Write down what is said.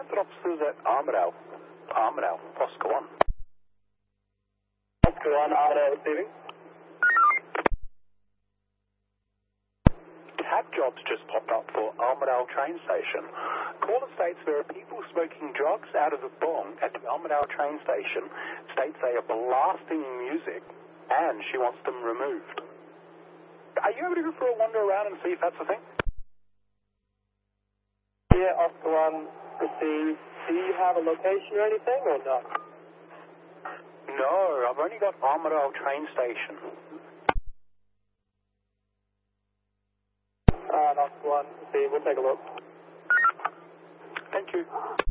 transit officers at Armidale, Oscar 1. Oscar 1, Armidale receiving. Cab jobs just popped up for Armidale train station. Caller states there are people smoking drugs out of a bong at the Armidale train station. States they are blasting music and she wants them removed. Are you able to go for a wander around and see if that's the thing? Yeah, Oscar 1 received. Do you have a location or anything or not? No, I've only got Armidale train station. Oscar 1 received. We'll take a look. Thank you.